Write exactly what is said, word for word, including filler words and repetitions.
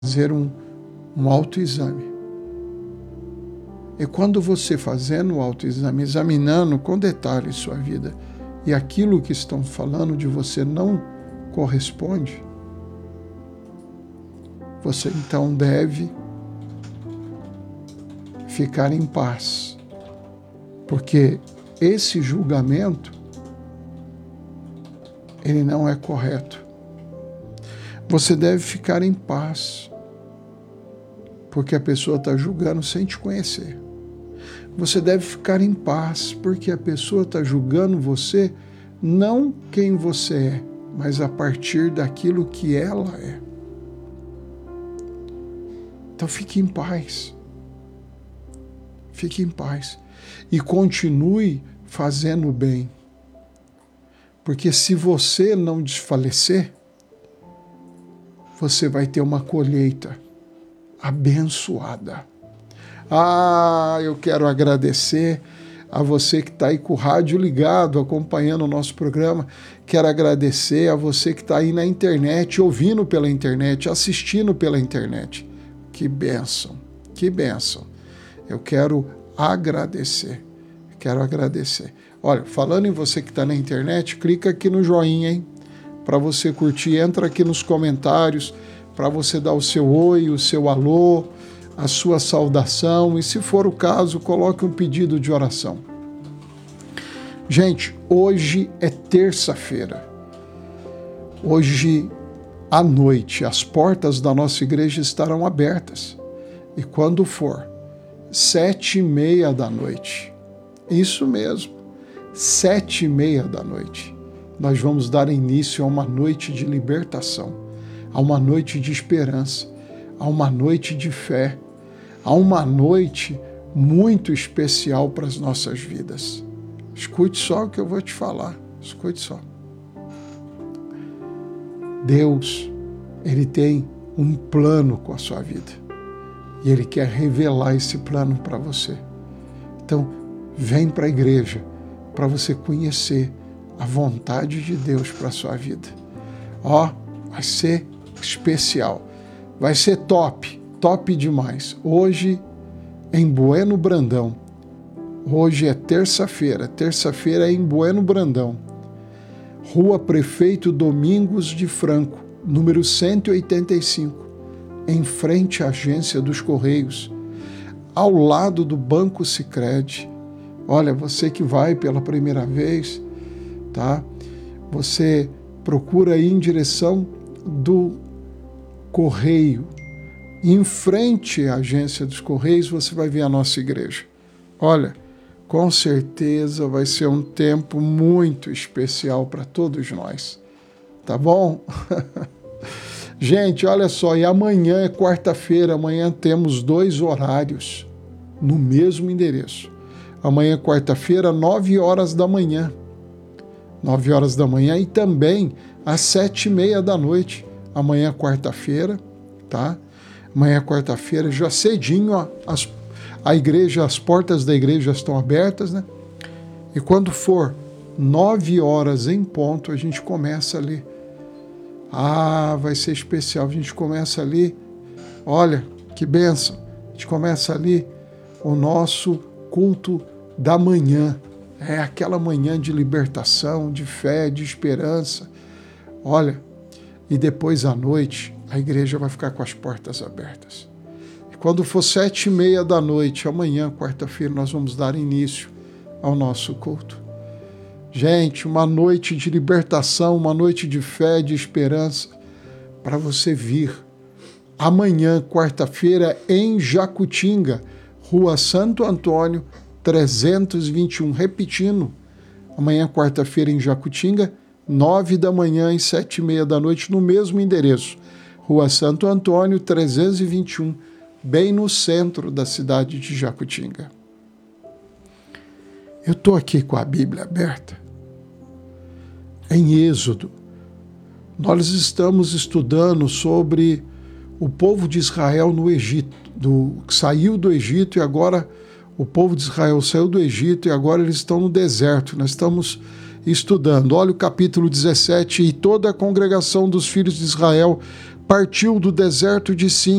fazer um, um autoexame. E quando você fazendo o autoexame, examinando com detalhe sua vida, e aquilo que estão falando de você não corresponde, você então deve ficar em paz, porque esse julgamento, ele não é correto. Você deve ficar em paz, porque a pessoa está julgando sem te conhecer. Você deve ficar em paz, porque a pessoa está julgando você não quem você é, mas a partir daquilo que ela é. Então fique em paz. Fique em paz. E continue fazendo o bem. Porque se você não desfalecer, você vai ter uma colheita abençoada. Ah, eu quero agradecer a você que está aí com o rádio ligado, acompanhando o nosso programa. Quero agradecer a você que está aí na internet, ouvindo pela internet, assistindo pela internet. Que bênção, que bênção. Eu quero agradecer, quero agradecer. Olha, falando em você que está na internet, clica aqui no joinha, hein? Para você curtir, entra aqui nos comentários, para você dar o seu oi, o seu alô, a sua saudação, e se for o caso, coloque um pedido de oração. Gente, hoje é terça-feira. Hoje à noite, as portas da nossa igreja estarão abertas. E quando for sete e meia da noite, isso mesmo, sete e meia da noite, nós vamos dar início a uma noite de libertação, a uma noite de esperança, a uma noite de fé, a uma noite muito especial para as nossas vidas. Escute só o que eu vou te falar, escute só. Deus, Ele tem um plano com a sua vida e Ele quer revelar esse plano para você. Então, vem para a igreja para você conhecer a vontade de Deus para a sua vida. Ó, vai ser especial, vai ser top, top demais. Hoje, em Bueno Brandão, hoje é terça-feira, terça-feira é em Bueno Brandão, Rua Prefeito Domingos de Franco, número cento e oitenta e cinco, em frente à agência dos Correios, ao lado do Banco Sicredi. Olha, você que vai pela primeira vez, tá? Você procura ir em direção do Correio. Em frente à agência dos Correios, você vai ver a nossa igreja. Olha, com certeza vai ser um tempo muito especial para todos nós. Tá bom? Gente, olha só, e amanhã é quarta-feira, amanhã temos dois horários no mesmo endereço. Amanhã é quarta-feira, nove horas da manhã. nove horas da manhã e também às sete e meia da noite. Amanhã é quarta-feira, tá? Amanhã é quarta-feira, já cedinho, ó, as, a igreja, as portas da igreja estão abertas, né? E quando for nove horas em ponto, a gente começa ali. Ah, vai ser especial. A gente começa ali, olha, que bênção. A gente começa ali o nosso culto da manhã. É aquela manhã de libertação, de fé, de esperança. Olha, e depois à noite, a igreja vai ficar com as portas abertas. E quando for sete e meia da noite, amanhã, quarta-feira, nós vamos dar início ao nosso culto. Gente, uma noite de libertação, uma noite de fé, de esperança, para você vir. Amanhã, quarta-feira, em Jacutinga, Rua Santo Antônio, trezentos e vinte e um. Repetindo, amanhã, quarta-feira, em Jacutinga, nove da manhã e sete e meia da noite, no mesmo endereço. Rua Santo Antônio, trezentos e vinte e um, bem no centro da cidade de Jacutinga. Eu estou aqui com a Bíblia aberta. Em Êxodo, nós estamos estudando sobre o povo de Israel no Egito, do, saiu do Egito e agora o povo de Israel saiu do Egito e agora eles estão no deserto. Nós estamos estudando. Olha o capítulo dezessete. E toda a congregação dos filhos de Israel partiu do deserto de Sim